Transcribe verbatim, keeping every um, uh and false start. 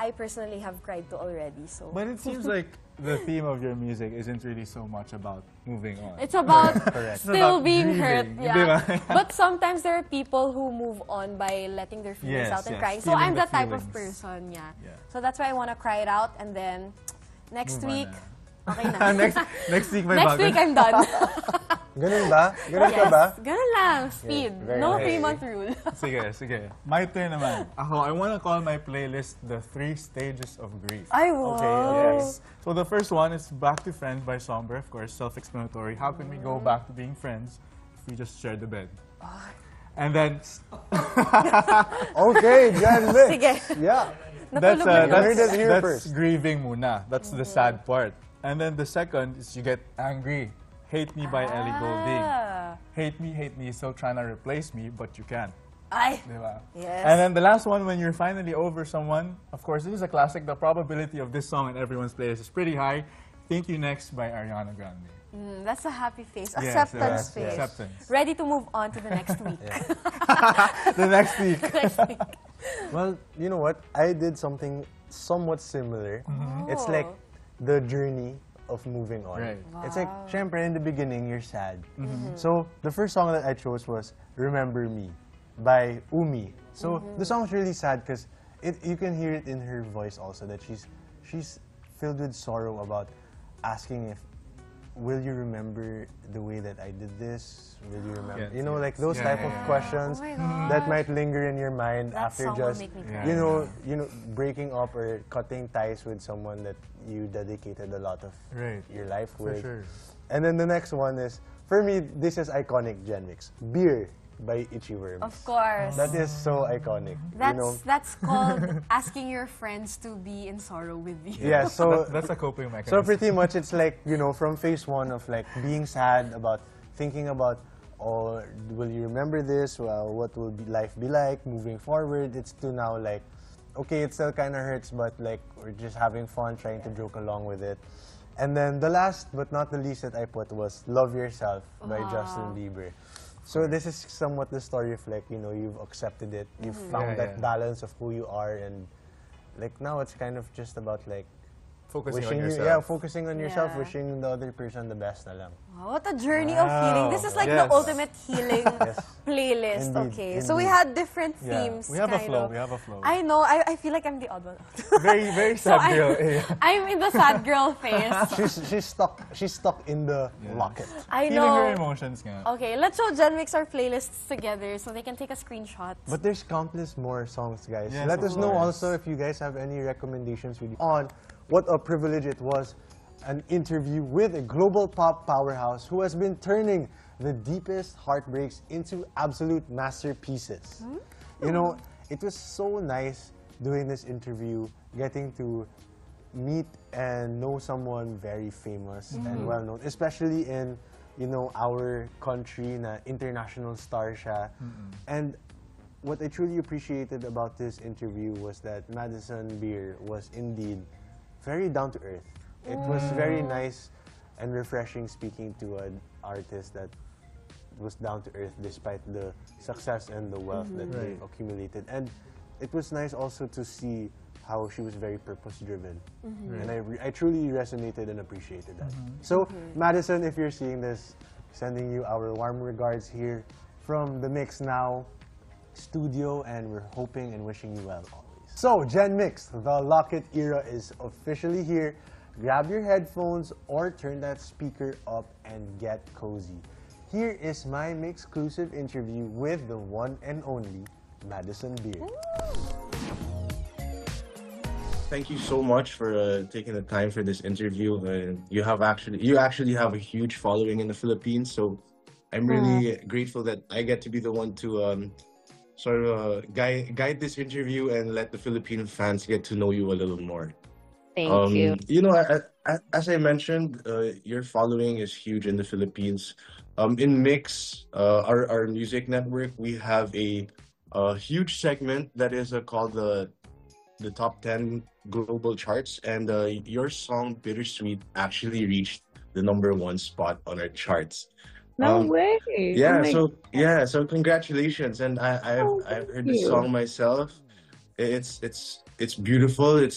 I personally have cried to already. So. But it seems like the theme of your music isn't really so much about moving on. It's about Correct. still It's about being grieving, hurt. Yeah. diba? But sometimes there are people who move on by letting their feelings Yes, out and yes. crying. So Feeling I'm the that type of feelings. person, yeah. Yeah. So that's why I want to cry it out, and then next Move on week, na. okay na. next, next week may Next bago week na. I'm done. Ganun ba? Ganun ka ba? Yes, ganun lang. Speed. Yeah, very No nice. three-month rule. Sige, sige. My turn naman. Ako, I want to call my playlist The Three Stages of Grief. Ay, wow. Okay, Yes. So the first one is Back to Friends by Somber, of course, self-explanatory. How can we go back to being friends if we just share the bed? And then, Okay, Jan Mix. Sige. Yeah. that's, Natulog uh, na Heard that's, it here that's first. grieving muna. That's the sad part. And then the second is you get angry. Hate Me by Ellie Goulding. Ah. Hate me, hate me, still trying to replace me, but you can't. Ay. Diba? Yes. And then the last one, when you're finally over someone, of course, this is a classic. The probability of this song in everyone's playlist is pretty high. Thank You Next by Ariana Grande. Mm, that's a happy face. Yes, Acceptance yes, face. acceptance. Ready to move on to the next week. The next week. Next week. Well, you know what? I did something somewhat similar. It's Oh. like the journey of moving on. Right. It's like, syempre, in the beginning, you're sad. So, the first song that I chose was Remember Me by Umi. So, the song's really sad because it, you can hear it in her voice also that she's, she's filled with sorrow about asking if, will you remember the way that I did this? Will you remember? Yes, you know, yes. like those Yeah, type yeah, of yeah. questions Oh my gosh. that might linger in your mind That after song will just make me cry. you Yeah. know you know breaking up or cutting ties with someone that you dedicated a lot of Right. your life For with. sure. And then the next one is, for me, this is iconic Gen Mix. Beer by Itchy Worms. Of course. That is so iconic. That's you know? that's called asking your friends to be in sorrow with you. Yeah, so That's, that's a coping mechanism. so pretty much it's like, you know, from phase one of like being sad about thinking about, oh, will you remember this? Well, what will be life be like moving forward? It's to now like, okay, it still kind of hurts, but like we're just having fun, trying to joke along with it. And then the last but not the least that I put was Love Yourself by Wow. Justin Bieber. So this is somewhat the story of like, you know, you've accepted it, you've found Yeah, that yeah. balance of who you are, and like now it's kind of just about like Focusing wishing on you, yourself. yeah, focusing on yourself, Yeah. wishing the other person the best na lang. Wow, what a journey of healing. This is like Yes. the ultimate healing Yes. playlist. Indeed, okay, so we indeed. had different Yeah, themes. we have a kind flow, of. we have a flow. I know. I, I feel like I'm the odd one out. Very, very So sad girl. I'm, Yeah. I'm in the sad girl phase. She's she's stuck she's stuck in the locket. I Feeling her know. emotions nga. Okay, let's show Gen Mix our playlists together so they can take a screenshot. But there's countless more songs, guys. Yes, Let of us know course. also if you guys have any recommendations with on what a privilege it was, an interview with a global pop powerhouse who has been turning the deepest heartbreaks into absolute masterpieces. You know, it was so nice doing this interview, getting to meet and know someone very famous and well known, especially in, you know, our country na international star siya. And what I truly appreciated about this interview was that Madison Beer was indeed very down to earth. It was very nice and refreshing speaking to an artist that was down to earth despite the success and the wealth that they've Right. accumulated. And it was nice also to see how she was very purpose driven. And I, re- I truly resonated and appreciated that. So, Madison, if you're seeing this, sending you our warm regards here from the Mix Now studio, and we're hoping and wishing you well always. So, Gen Mix, the Locket era is officially here. Grab your headphones or turn that speaker up and get cozy. Here is my exclusive interview with the one and only Madison Beer. Thank you so much for uh, taking the time for this interview. Uh, you have actually, you actually have a huge following in the Philippines, so I'm really grateful that I get to be the one to um, sort of uh, guide guide this interview and let the Filipino fans get to know you a little more. Thank Um, you. You know, I, I, as I mentioned, uh, your following is huge in the Philippines. Um, in Mix, uh, our our music network, we have a, a huge segment that is uh, called the the top ten global charts, and uh, your song "Bittersweet" actually reached the number one spot on our charts. No Um, way. Yeah, Oh my so yeah, so congratulations, and I I've Oh, I've thank heard the you. song myself. It's it's it's beautiful. It's